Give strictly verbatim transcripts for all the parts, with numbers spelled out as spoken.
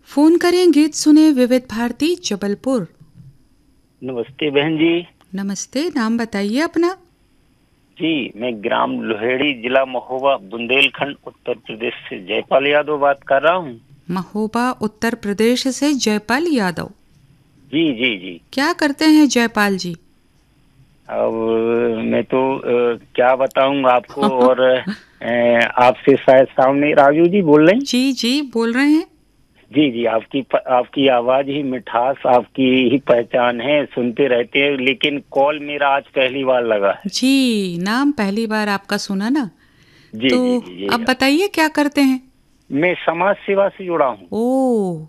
Phone करें गीत सुने विविध भारती जबलपुर। नमस्ते बहन जी। नमस्ते, नाम बताइए अपना। जी, मैं ग्राम लोहेड़ी, जिला महोबा, बुंदेलखंड, उत्तर प्रदेश से जयपाल यादव बात कर रहा हूँ। महोबा उत्तर प्रदेश से जयपाल यादव। जी जी जी। क्या करते हैं जयपाल जी? अब मैं तो अ, क्या बताऊँ आपको। और अ, आपसे शायद सामने राजू जी बोल रहे हैं। जी जी बोल रहे हैं। जी जी, आपकी आपकी आवाज ही मिठास, आपकी ही पहचान है, सुनते रहते हैं, लेकिन कॉल मेरा आज पहली बार लगा है। जी, नाम पहली बार आपका सुना ना। जी तो जी जी जी। अब बताइए क्या करते हैं? मैं समाज सेवा से जुड़ा हूँ। ओ,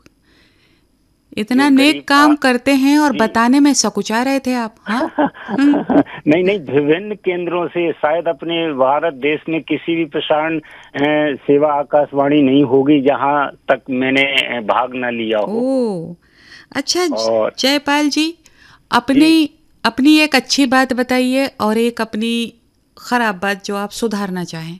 इतना जो नेक गरीब आ, काम करते हैं और जी बताने में सकुचा रहे थे आप। हाँ। हम्म। नहीं नहीं, विभिन्न केंद्रों से शायद अपने भारत देश में किसी भी प्रसारण अ, सेवा आकाशवाणी नहीं होगी जहां तक मैंने अ, भाग न लिया हो। ओ, अच्छा ज- और जयपाल जी, जी, अपनी अपनी एक अच्छी बात बताइए और एक अपनी खराब बात जो आप सुधारना चाहें।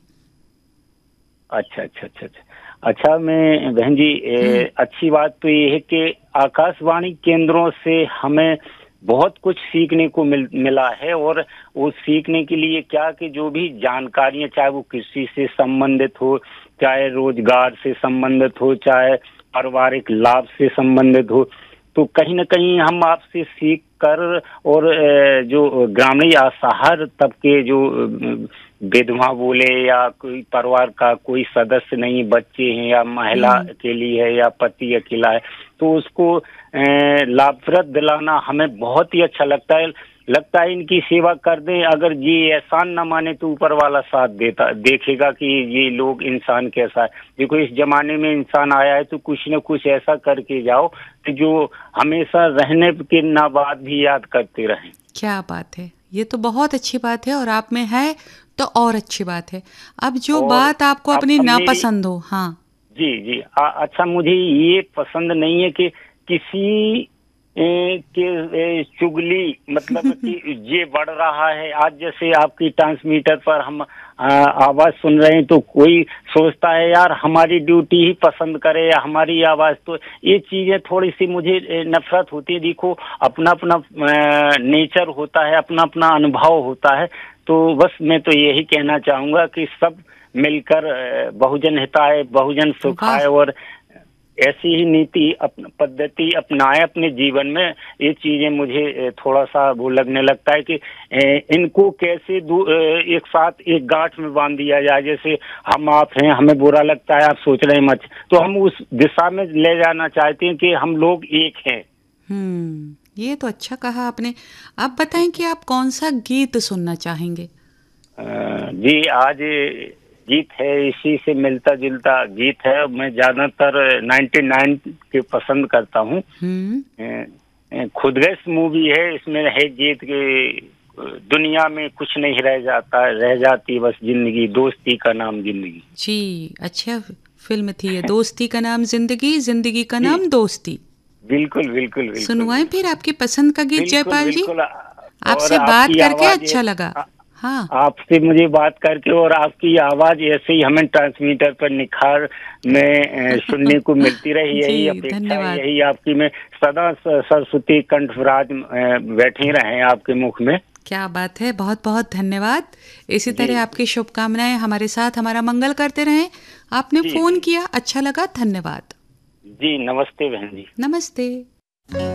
अच्छा अच्छा अच्छा अच्छा। अच्छा मैं बहन जी, हम्म। अ, अच्छी बात तो ये है कि आकाशवाणी केंद्रों से हमें बहुत कुछ सीखने को मिल मिला है। और वो सीखने के लिए क्या कि जो भी जानकारियां, चाहे वो कृषि से संबंधित हो, चाहे रोजगार से संबंधित हो, चाहे पारिवारिक लाभ से संबंधित हो, तो कहीं ना कहीं हम आपसे सीख कर, और अ, जो ग्रामीण या शहर तबके जो अ, विधवा बोले या कोई परिवार का कोई सदस्य नहीं, बच्चे हैं या महिला हम्म। अकेली है या पति अकेला है, तो उसको अ, लाभप्रद दिलाना हमें बहुत ही अच्छा लगता है। लगता है इनकी सेवा कर दें, अगर ये एहसान न माने तो ऊपर वाला साथ देता देखेगा कि ये लोग इंसान कैसा है। देखो, इस जमाने में इंसान आया है तो कुछ न कुछ ऐसा करके जाओ कि जो हमेशा रहने के ना बाद भी याद करते रहें। क्या बात है, ये तो बहुत अच्छी बात है और आप में है तो और अच्छी बात है। अब जो और बात आपको अब अपनी अब मेरी नापसंद हो। हाँ। जी जी, आ, अच्छा, मुझे ये पसंद नहीं है कि किसी ए, के ए, चुगली, मतलब कि ये बढ़ रहा है। आज जैसे आपकी ट्रांसमीटर पर हम आ, आवाज सुन रहे हैं तो कोई सोचता है यार हमारी ड्यूटी ही पसंद करे या हमारी आवाज, तो ये चीजें थोड़ी सी मुझे ए, नफरत होती है। देखो, अपना अपना नेचर होता है, अपना अपना अनुभव होता है। तो बस मैं तो यही कहना चाहूंगा कि सब मिलकर अ, बहुजन हिताय बहुजन वाह। सुखाय, और ऐसी ही नीति अपन पद्धति अपनाए अपने जीवन में। ये चीजें मुझे अ, थोड़ा सा वो लगने लगता है कि अ, इनको कैसे दू- अ, एक साथ एक गांठ में बांध दिया जाए। जैसे हम आप हैं, हमें बुरा लगता है, आप सोच रहे हैं मत, तो हम उस दिशा में ले जाना चाहते हैं कि हम लोग एक हैं। हम्म, ये तो अच्छा कहा आपने। आप बताएं कि आप कौन सा गीत सुनना चाहेंगे? अ, जी, आज गीत है, इसी से मिलता जुलता गीत है। मैं ज्यादातर नाइन्टी नाइन के पसंद करता हूँ। हम्म। अ, खुदगर्ज मूवी है, इसमें है गीत के दुनिया में कुछ नहीं रह जाता, रह जाती बस जिंदगी, दोस्ती का नाम जिंदगी। जी, अच्छा फिल्म थी ये, दोस्ती का नाम जिंदगी, जिंदगी का जी, नाम दोस्ती। बिल्कुल बिल्कुल बिल्कुल सुनवाएं बिल्कुल फिर आपकी पसंद का गीत बिल्कुल जयपाल जी। बिल्कुल। और आपसे बात आपकी करके आवाज अच्छा लगा। है, हाँ। आपसे मुझे बात करके, और आपकी आवाज ऐसे ही हमें ट्रांसमीटर पर निखार में अ, सुनने को मिलती रही। जी, यही अपेक्षा है, धन्यवाद। यही आपकी में सदा स- सरस्वती कंठराज अ, बैठी रहे आपके मुख में। क्या बात है, बहुत बहुत धन्यवाद। इसी जी तरह आपकी शुभकामनाएं हमारे साथ हमारा मंगल करते रहें। आपने जी फोन जी किया, अच्छा लगा, धन्यवाद। जी। नमस्ते बहन जी। नमस्ते।